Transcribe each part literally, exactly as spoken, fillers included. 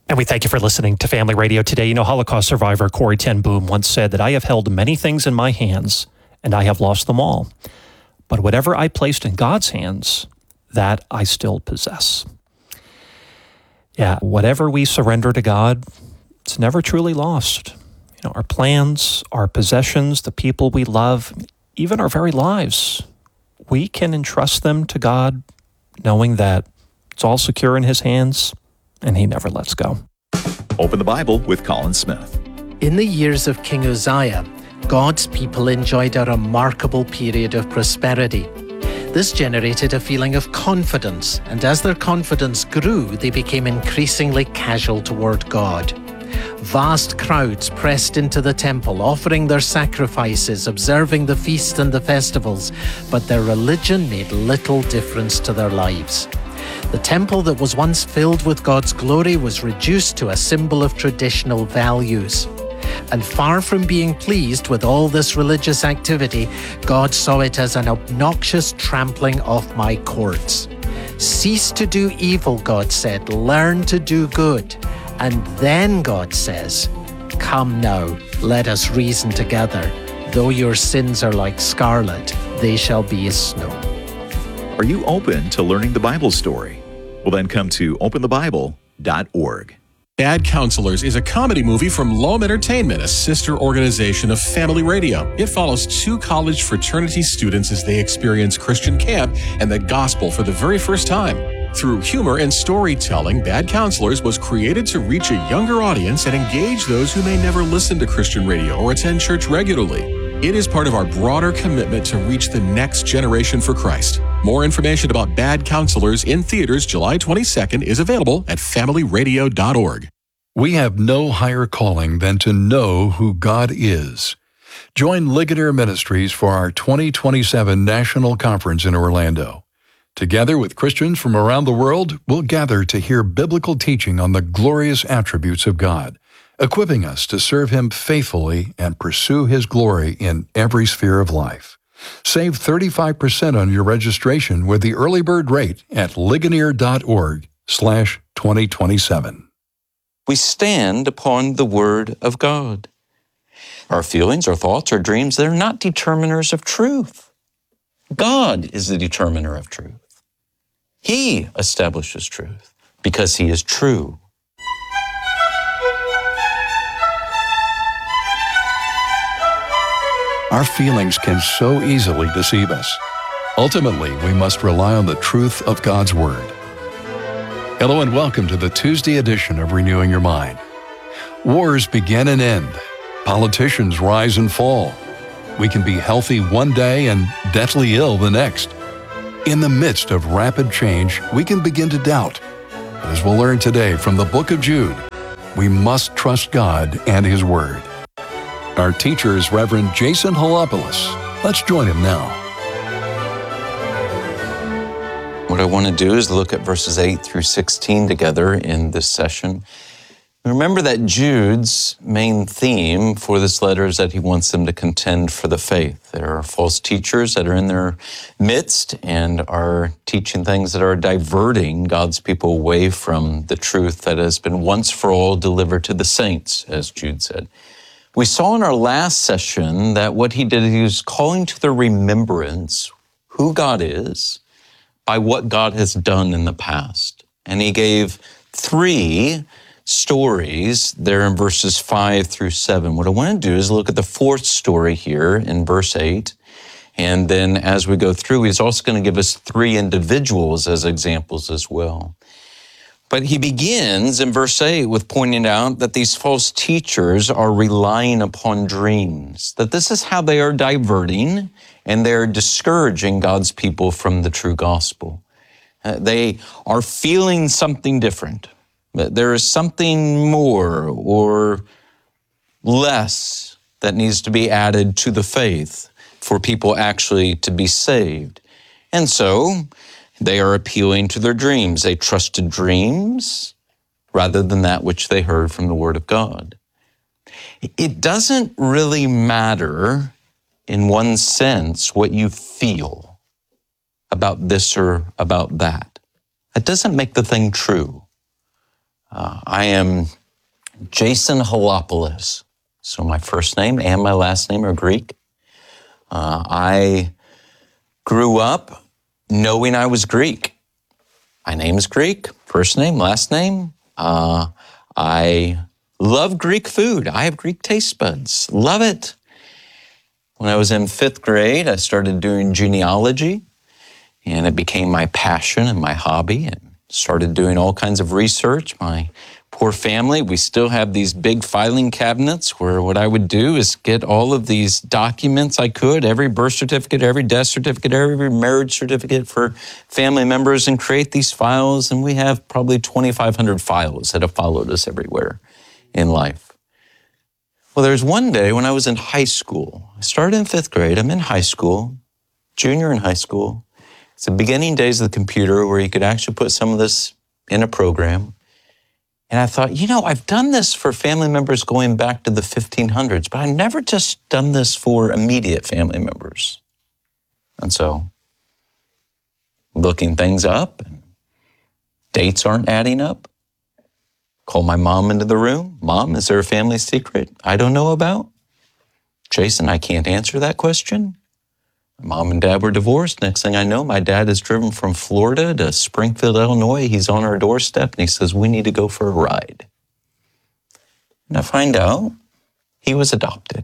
And we thank you for listening to Family Radio today. You know, Holocaust survivor Corrie ten Boom once said that I have held many things in my hands, and I have lost them all. But whatever I placed in God's hands, that I still possess. Yeah, whatever we surrender to God, it's never truly lost. You know, our plans, our possessions, the people we love, even our very lives, we can entrust them to God, knowing that it's all secure in His hands, and He never lets go. Open the Bible with Colin Smith. In the years of King Uzziah, God's people enjoyed a remarkable period of prosperity. This generated a feeling of confidence, and as their confidence grew, they became increasingly casual toward God. Vast crowds pressed into the temple, offering their sacrifices, observing the feasts and the festivals, but their religion made little difference to their lives. The temple that was once filled with God's glory was reduced to a symbol of traditional values. And far from being pleased with all this religious activity, God saw it as an obnoxious trampling of my courts. Cease to do evil, God said, learn to do good. And then God says, come now, let us reason together. Though your sins are like scarlet, they shall be as snow. Are you open to learning the Bible story? Well, then come to open the bible dot org. Bad Counselors is a comedy movie from Loam Entertainment, a sister organization of Family Radio. It follows two college fraternity students as they experience Christian camp and the gospel for the very first time. Through humor and storytelling, Bad Counselors was created to reach a younger audience and engage those who may never listen to Christian radio or attend church regularly. It is part of our broader commitment to reach the next generation for Christ. More information about Bad Counselors in theaters July twenty-second is available at family radio dot org. We have no higher calling than to know who God is. Join Ligonier Ministries for our twenty twenty-seven National Conference in Orlando. Together with Christians from around the world, we'll gather to hear biblical teaching on the glorious attributes of God, equipping us to serve Him faithfully and pursue His glory in every sphere of life. Save thirty-five percent on your registration with the early bird rate at ligonier dot org slash twenty twenty-seven. We stand upon the Word of God. Our feelings, our thoughts, our dreams, they're not determiners of truth. God is the determiner of truth. He establishes truth because He is true. Our feelings can so easily deceive us. Ultimately, we must rely on the truth of God's Word. Hello and welcome to the Tuesday edition of Renewing Your Mind. Wars begin and end. Politicians rise and fall. We can be healthy one day and deathly ill the next. In the midst of rapid change, we can begin to doubt. But as we'll learn today from the book of Jude, we must trust God and His Word. Our teacher is Reverend Jason Holopoulos. Let's join him now. What I want to do is look at verses eight through sixteen together in this session. Remember that Jude's main theme for this letter is that he wants them to contend for the faith. There are false teachers that are in their midst and are teaching things that are diverting God's people away from the truth that has been once for all delivered to the saints, as Jude said. We saw in our last session that what he did, he was calling to the remembrance who God is by what God has done in the past. And he gave three stories there in verses five through seven. What I want to do is look at the fourth story here in verse eight. And then as we go through, he's also going to give us three individuals as examples as well. But he begins in verse eight with pointing out that these false teachers are relying upon dreams, that this is how they are diverting and they're discouraging God's people from the true gospel. Uh, they are feeling something different. There is something more or less that needs to be added to the faith for people actually to be saved. And so they are appealing to their dreams. They trusted dreams rather than that which they heard from the Word of God. It doesn't really matter in one sense what you feel about this or about that. It doesn't make the thing true. Uh, I am Jason Halopoulos. So my first name and my last name are Greek. Uh, I grew up knowing I was Greek. My name is Greek, first name, last name. Uh, I love Greek food. I have Greek taste buds. Love it. When I was in fifth grade, I started doing genealogy, and it became my passion and my hobby, and started doing all kinds of research. My poor family, we still have these big filing cabinets where what I would do is get all of these documents I could, every birth certificate, every death certificate, every marriage certificate for family members, and create these files. And we have probably twenty-five hundred files that have followed us everywhere in life. Well, there's one day when I was in high school. I started in fifth grade. I'm in high school, junior in high school. It's the beginning days of the computer where you could actually put some of this in a program. And I thought, you know, I've done this for family members going back to the fifteen hundreds, but I've never just done this for immediate family members. And so, looking things up, and dates aren't adding up. Call my mom into the room. Mom, is there a family secret I don't know about? Jason, I can't answer that question. Mom and Dad were divorced. Next thing I know, my dad is driven from Florida to Springfield, Illinois. He's on our doorstep, and he says, we need to go for a ride. And I find out he was adopted.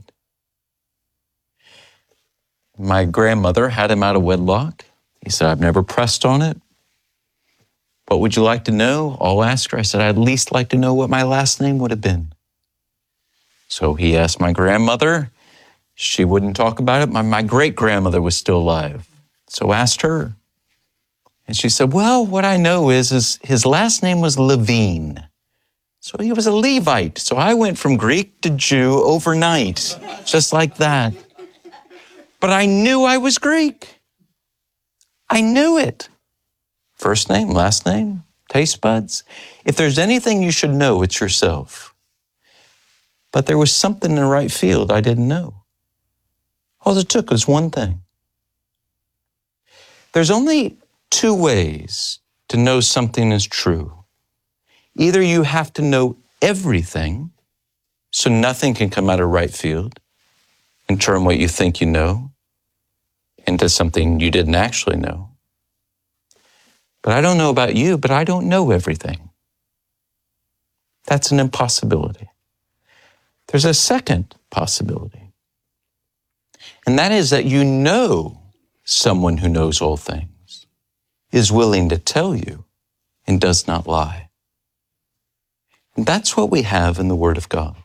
My grandmother had him out of wedlock. He said, I've never pressed on it. What would you like to know? I'll ask her. I said, I'd at least like to know what my last name would have been. So he asked my grandmother. She wouldn't talk about it. My, my great-grandmother was still alive. So asked her. And she said, well, what I know is, is his last name was Levine. So he was a Levite. So I went from Greek to Jew overnight, just like that. But I knew I was Greek. I knew it. First name, last name, taste buds. If there's anything you should know, it's yourself. But there was something in the right field I didn't know. All it took was one thing. There's only two ways to know something is true. Either you have to know everything, so nothing can come out of right field and turn what you think you know into something you didn't actually know. But I don't know about you, but I don't know everything. That's an impossibility. There's a second possibility. And that is that you know someone who knows all things, is willing to tell you, and does not lie. And that's what we have in the Word of God.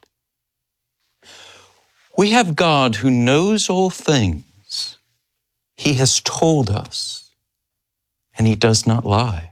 We have God who knows all things. He has told us, and he does not lie.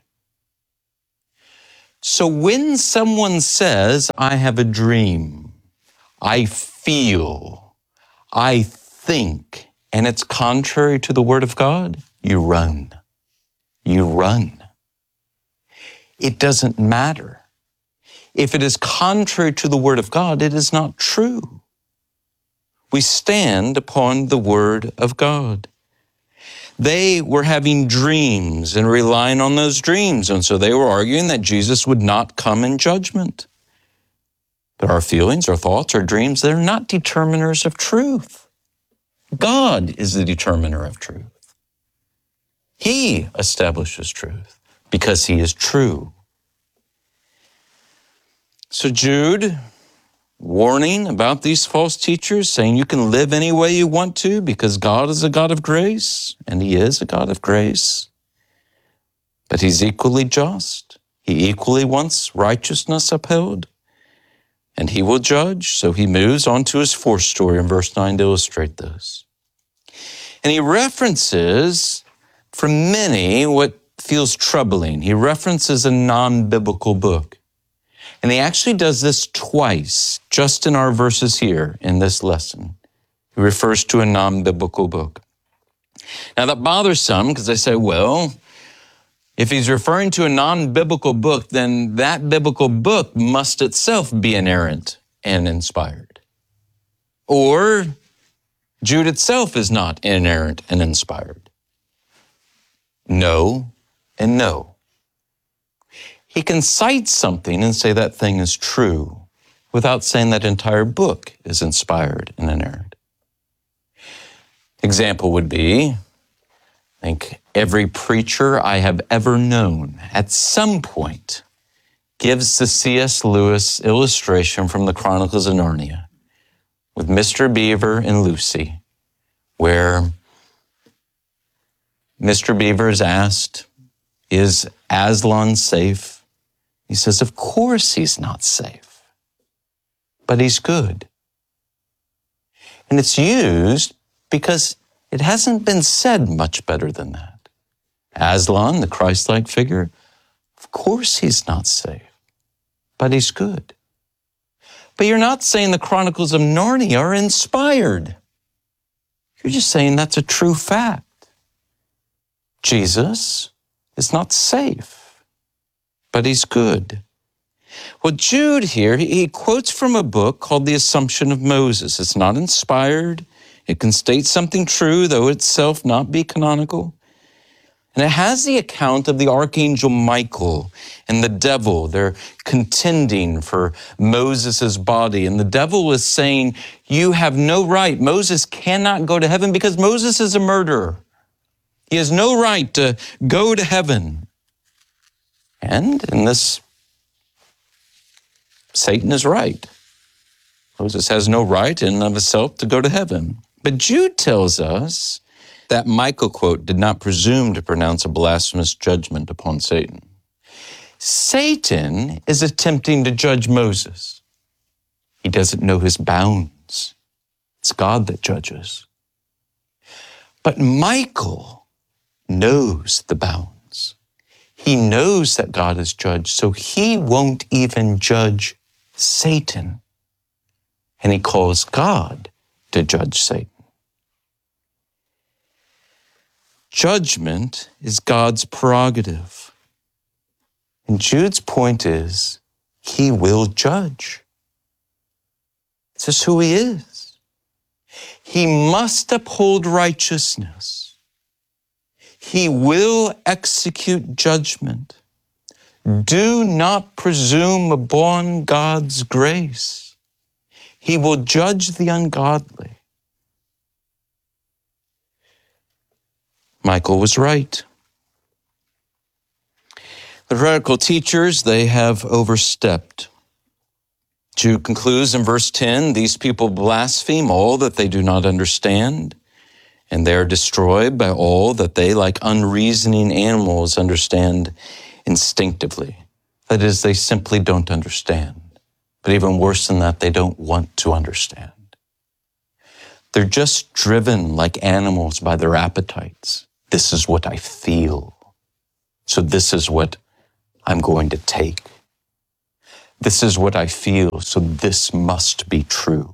So when someone says, I have a dream, I feel, I think, and it's contrary to the Word of God, you run. You run. It doesn't matter. If it is contrary to the Word of God, it is not true. We stand upon the Word of God. They were having dreams and relying on those dreams, and so they were arguing that Jesus would not come in judgment. But our feelings, our thoughts, our dreams, they're not determiners of truth. God is the determiner of truth. He establishes truth because he is true. So Jude, warning about these false teachers, saying you can live any way you want to because God is a God of grace, and he is a God of grace. But he's equally just. He equally wants righteousness upheld, and he will judge. So he moves on to his fourth story in verse nine to illustrate this. And he references, for many, what feels troubling. He references a non-biblical book. And he actually does this twice, just in our verses here in this lesson. He refers to a non-biblical book. Now that bothers some because they say, well, if he's referring to a non-biblical book, then that biblical book must itself be inerrant and inspired. Or Jude itself is not inerrant and inspired. No and no. He can cite something and say that thing is true without saying that entire book is inspired and inerrant. Example would be, I think every preacher I have ever known at some point gives the C S Lewis illustration from the Chronicles of Narnia with Mister Beaver and Lucy, where Mister Beaver is asked, is Aslan safe? He says, of course he's not safe, but he's good. And it's used because it hasn't been said much better than that. Aslan, the Christ-like figure, of course he's not safe, but he's good. But you're not saying the Chronicles of Narnia are inspired. You're just saying that's a true fact. Jesus is not safe, but he's good. Well, Jude here, he quotes from a book called The Assumption of Moses. It's not inspired. It can state something true, though itself not be canonical. And it has the account of the archangel Michael and the devil. They're contending for Moses' body. And the devil is saying, you have no right. Moses cannot go to heaven because Moses is a murderer. He has no right to go to heaven. And in this, Satan is right. Moses has no right in and of himself to go to heaven. But Jude tells us that Michael, quote, did not presume to pronounce a blasphemous judgment upon Satan. Satan is attempting to judge Moses. He doesn't know his bounds. It's God that judges. But Michael knows the bounds. He knows that God is judge, so he won't even judge Satan. And he calls God to judge Satan. Judgment is God's prerogative. And Jude's point is, he will judge. It's just who he is. He must uphold righteousness. He will execute judgment. Do not presume upon God's grace. He will judge the ungodly. Michael was right. The heretical teachers, they have overstepped. Jude concludes in verse ten, these people blaspheme all that they do not understand, and they are destroyed by all that they, like unreasoning animals, understand instinctively. That is, they simply don't understand. But even worse than that, they don't want to understand. They're just driven like animals by their appetites. This is what I feel. So this is what I'm going to take. This is what I feel, so this must be true.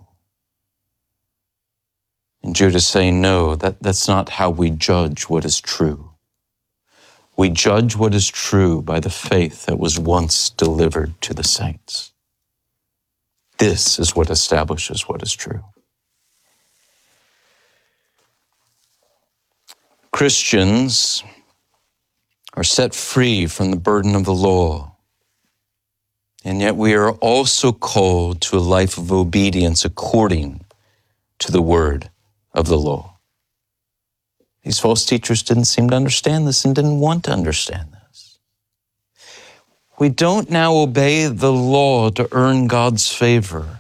And Jude is saying, no, that, that's not how we judge what is true. We judge what is true by the faith that was once delivered to the saints. This is what establishes what is true. Christians are set free from the burden of the law, and yet we are also called to a life of obedience according to the word of the law. These false teachers didn't seem to understand this and didn't want to understand this. We don't now obey the law to earn God's favor.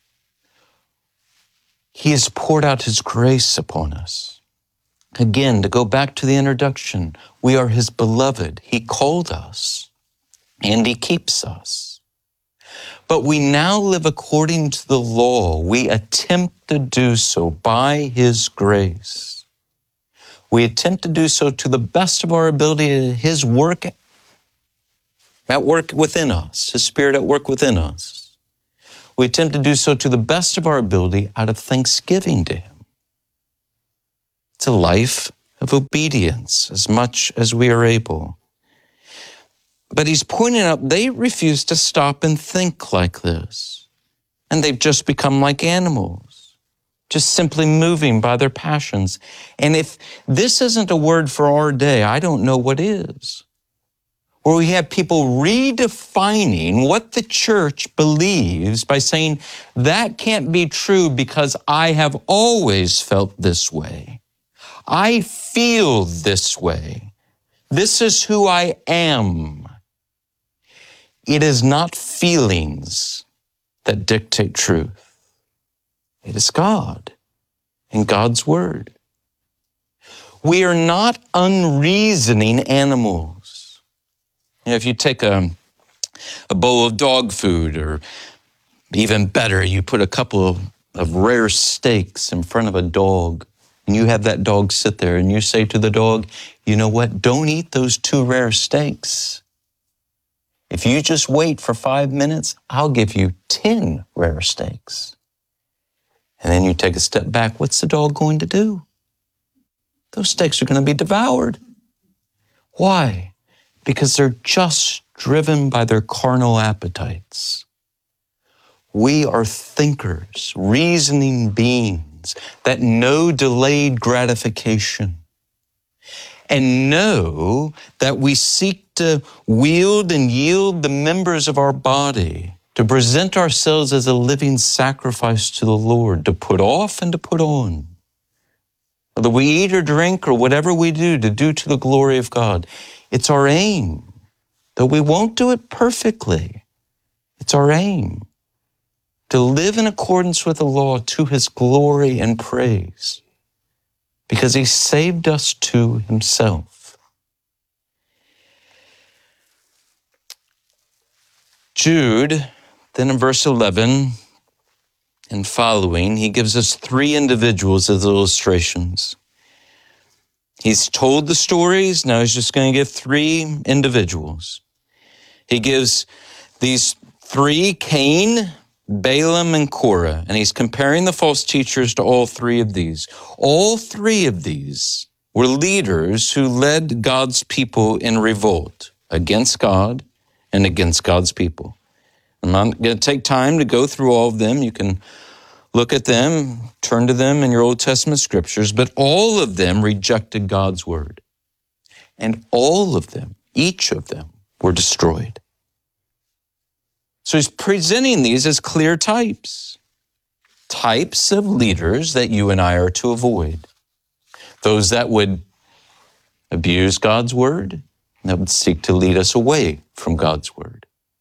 He has poured out his grace upon us. Again, to go back to the introduction, we are his beloved. He called us and he keeps us. But we now live according to the law. We attempt to do so by his grace. We attempt to do so to the best of our ability, his work at work within us, his spirit at work within us. We attempt to do so to the best of our ability out of thanksgiving to him. It's a life of obedience as much as we are able. But he's pointing out they refuse to stop and think like this. And they've just become like animals, just simply moving by their passions. And if this isn't a word for our day, I don't know what is. where we have people redefining what the church believes by saying, that can't be true because I have always felt this way. I feel this way. This is who I am. It is not feelings that dictate truth. It is God and God's word. We are not unreasoning animals. You know, if you take a, a bowl of dog food, or even better, you put a couple of, of rare steaks in front of a dog, and you have that dog sit there, and you say to the dog, you know what, don't eat those two rare steaks. If you just wait for five minutes, I'll give you ten rare steaks. And then you take a step back, what's the dog going to do? Those steaks are going to be devoured. Why? Because they're just driven by their carnal appetites. We are thinkers, reasoning beings that know delayed gratification and know that we seek to wield and yield the members of our body to present ourselves as a living sacrifice to the Lord, to put off and to put on. Whether we eat or drink or whatever we do, to do to the glory of God. It's our aim, though we won't do it perfectly. It's our aim to live in accordance with the law to his glory and praise, because he saved us to himself. Jude, then in verse eleven, and following, he gives us three individuals as illustrations. He's told the stories, now he's just going to give three individuals. He gives these three, Cain, Balaam, and Korah, and he's comparing the false teachers to all three of these. All three of these were leaders who led God's people in revolt against God and against God's people. I'm not going to take time to go through all of them. You can look at them, turn to them in your Old Testament scriptures, but all of them rejected God's word. And all of them, each of them, were destroyed. So he's presenting these as clear types. Types of leaders that you and I are to avoid. Those that would abuse God's word, that would seek to lead us away from God's word.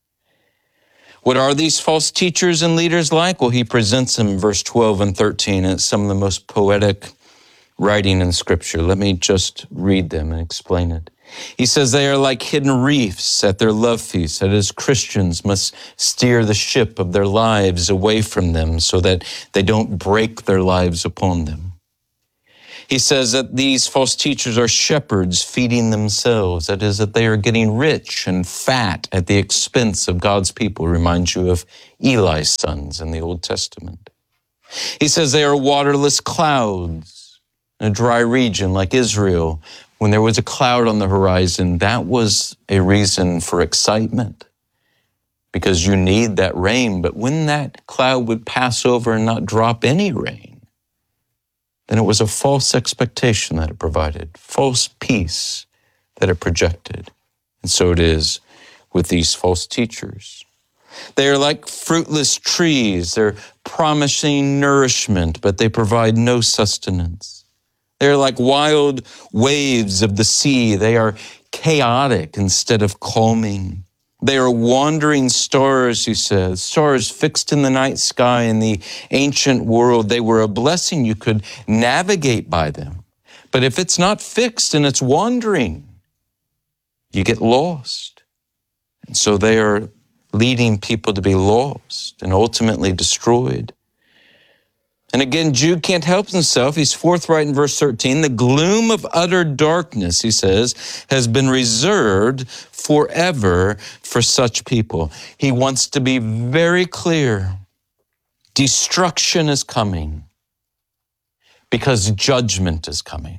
What are these false teachers and leaders like? Well, he presents them in verse twelve and thirteen, and it's some of the most poetic writing in Scripture. Let me just read them and explain it. He says they are like hidden reefs at their love feasts, that as Christians must steer the ship of their lives away from them so that they don't break their lives upon them. He says that these false teachers are shepherds feeding themselves. That is, that they are getting rich and fat at the expense of God's people. Reminds you of Eli's sons in the Old Testament. He says they are waterless clouds in a dry region like Israel. When there was a cloud on the horizon, that was a reason for excitement because you need that rain. But when that cloud would pass over and not drop any rain, then it was a false expectation that it provided, false peace that it projected. And so it is with these false teachers. They are like fruitless trees. They're promising nourishment, but they provide no sustenance. They're like wild waves of the sea. They are chaotic instead of calming. They are wandering stars, he says, stars fixed in the night sky in the ancient world. They were a blessing. You could navigate by them. But if it's not fixed and it's wandering, you get lost. And so they are leading people to be lost and ultimately destroyed. And again, Jude can't help himself. He's forthright in verse thirteen. The gloom of utter darkness, he says, has been reserved forever for such people. He wants to be very clear. Destruction is coming because judgment is coming.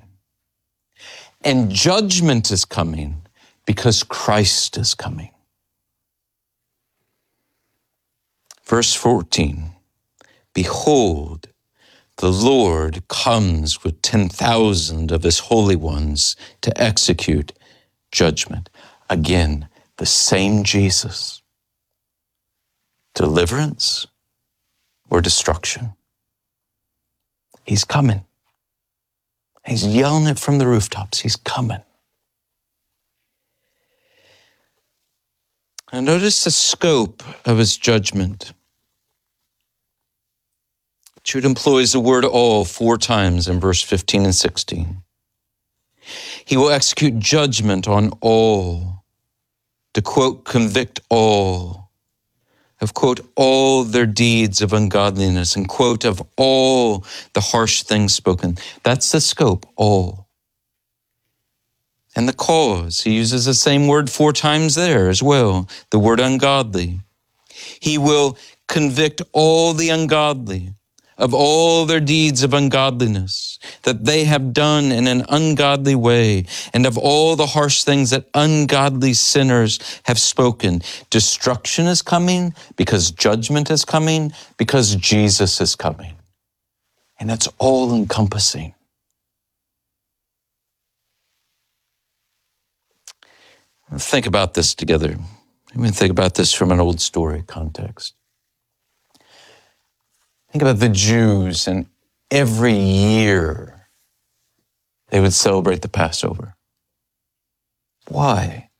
And judgment is coming because Christ is coming. Verse fourteen, behold, the Lord comes with ten thousand of his holy ones to execute judgment. Again, the same Jesus. Deliverance or destruction. He's coming. He's yelling it from the rooftops. He's coming. And notice the scope of his judgment. Jude employs the word all four times in verse fifteen and sixteen. He will execute judgment on all, to quote, convict all, of quote, all their deeds of ungodliness, and quote, of all the harsh things spoken. That's the scope, all. And the cause, he uses the same word four times there as well, the word ungodly. He will convict all the ungodly of all their deeds of ungodliness that they have done in an ungodly way, and of all the harsh things that ungodly sinners have spoken. Destruction is coming because judgment is coming, because Jesus is coming. And it's all encompassing. Think about this together. Let me think about this from an old story context. Think about the Jews, and every year they would celebrate the Passover. Why?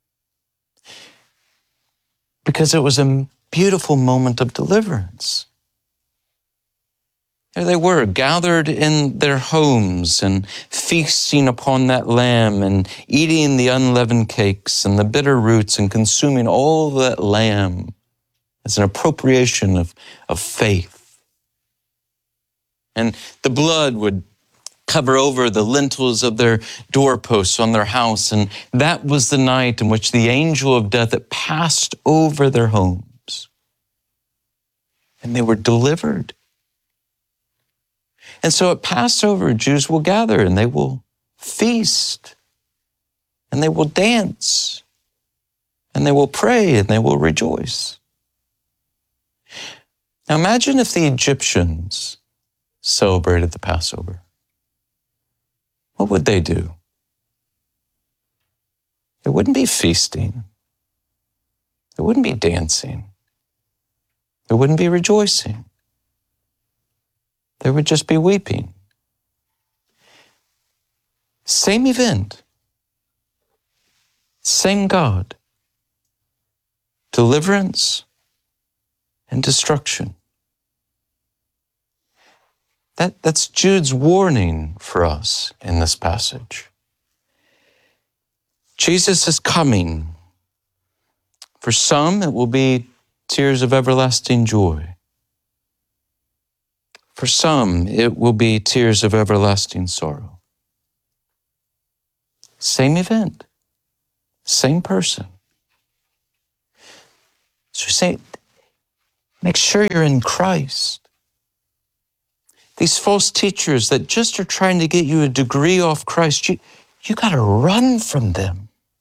Because it was a beautiful moment of deliverance. There they were, gathered in their homes and feasting upon that lamb and eating the unleavened cakes and the bitter roots and consuming all that lamb as an appropriation of, of faith. And the blood would cover over the lintels of their doorposts on their house. And that was the night in which the angel of death had passed over their homes. And they were delivered. And so at Passover, Jews will gather and they will feast and they will dance and they will pray and they will rejoice. Now imagine if the Egyptians celebrated the Passover. What would they do? It wouldn't be feasting. It wouldn't be dancing. It wouldn't be rejoicing. There would just be weeping. Same event. Same God. Deliverance and destruction. That, that's Jude's warning for us in this passage. Jesus is coming. For some, it will be tears of everlasting joy. For some, it will be tears of everlasting sorrow. Same event, same person. So say, make sure you're in Christ. These false teachers that just are trying to get you a degree off Christ, you, you got to run from them.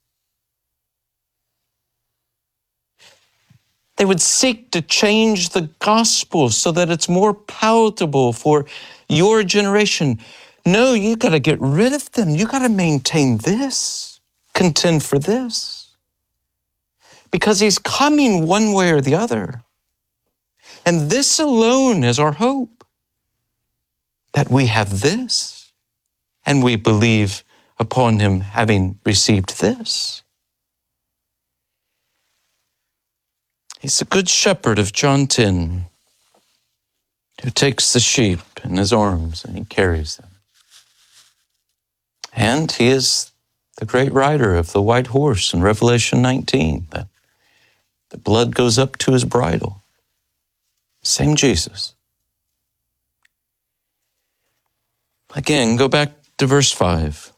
They would seek to change the gospel so that it's more palatable for your generation. No, you got to get rid of them. You got to maintain this, contend for this. Because he's coming one way or the other. And this alone is our hope. That we have this, and we believe upon him having received this. He's the good shepherd of John ten, who takes the sheep in his arms and he carries them. And he is the great rider of the white horse in Revelation nineteen, that the blood goes up to his bridle. Same Jesus. Again, go back to verse five.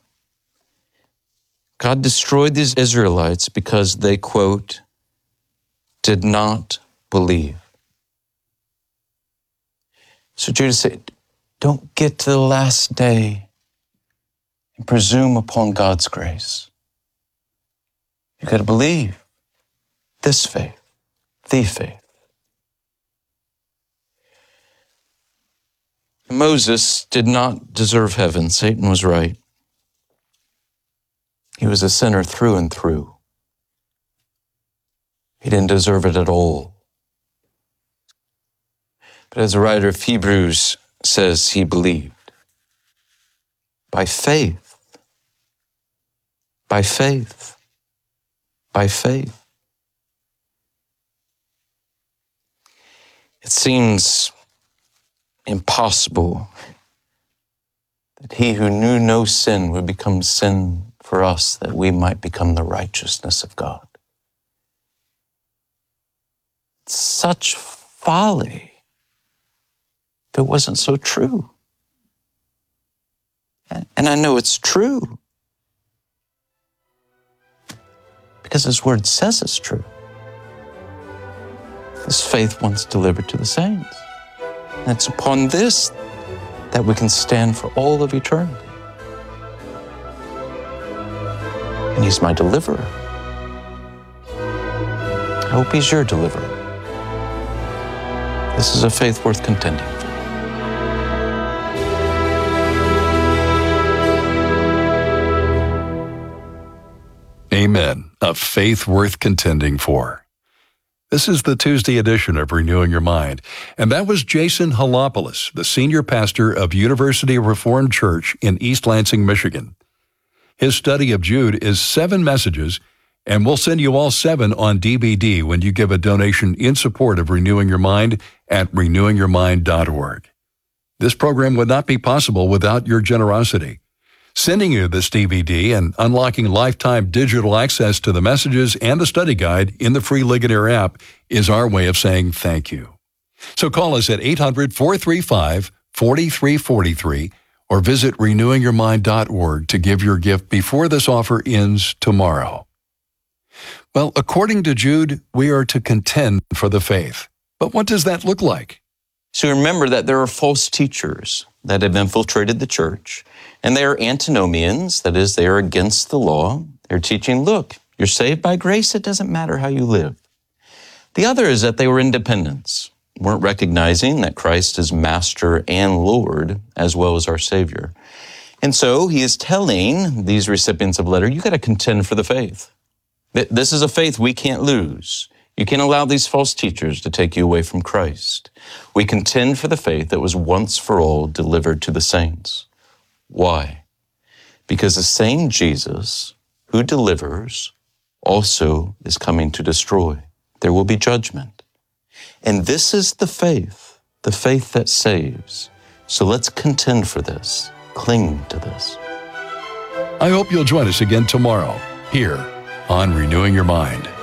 God destroyed these Israelites because they, quote, did not believe. So Judas said, don't get to the last day and presume upon God's grace. You got to believe this faith, the faith. Moses did not deserve heaven. Satan was right. He was a sinner through and through. He didn't deserve it at all. But as the writer of Hebrews says, he believed. By faith. By faith. By faith. It seems impossible that he who knew no sin would become sin for us, that we might become the righteousness of God. Such folly if it wasn't so true. And I know it's true because his word says it's true. This faith once delivered to the saints. And it's upon this that we can stand for all of eternity. And he's my deliverer. I hope he's your deliverer. This is a faith worth contending for. Amen. A faith worth contending for. This is the Tuesday edition of Renewing Your Mind, and that was Jason Halopoulos, the senior pastor of University Reformed Church in East Lansing, Michigan. His study of Jude is seven messages, and we'll send you all seven on D V D when you give a donation in support of Renewing Your Mind at renewing your mind dot org. This program would not be possible without your generosity. Sending you this D V D and unlocking lifetime digital access to the messages and the study guide in the free Ligonier app is our way of saying thank you. So call us at eight hundred, four three five, four three four three or visit renewing your mind dot org to give your gift before this offer ends tomorrow. Well, according to Jude, we are to contend for the faith. But what does that look like? So remember that there are false teachers that have infiltrated the church, and they are antinomians, that is, they are against the law. They're teaching, look, you're saved by grace, it doesn't matter how you live. The other is that they were independents, weren't recognizing that Christ is Master and Lord, as well as our Savior. And so he is telling these recipients of the letter, you got to contend for the faith. This is a faith we can't lose. You can't allow these false teachers to take you away from Christ. We contend for the faith that was once for all delivered to the saints. Why? Because the same Jesus who delivers also is coming to destroy. There will be judgment. And this is the faith, the faith that saves. So let's contend for this. Cling to this. I hope you'll join us again tomorrow here on Renewing Your Mind.